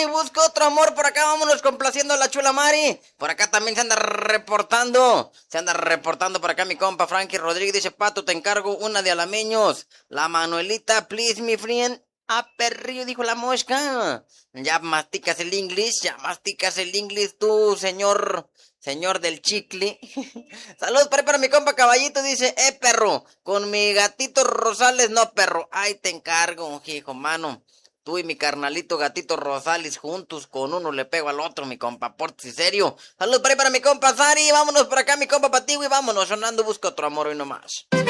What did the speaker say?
busco otro amor. Por acá vámonos complaciendo a la chula Mari. Por acá también se anda reportando. Por acá mi compa Frankie Rodríguez. Dice, Pato, te encargo una de Alameños. La Manuelita, please, mi friend. Ah, perrillo, dijo la mosca. Ya masticas el inglés tú, señor del chicle. Saludos para mi compa Caballito, dice, perro, con mi gatito Rosales, no, perro, ahí te encargo, hijo, mano. Tú y mi carnalito gatito Rosales juntos, con uno le pego al otro, mi compa, porte serio. Saludos para mi compa Sari, vámonos por acá, mi compa Patigui, vámonos, sonando, busco otro amor hoy nomás.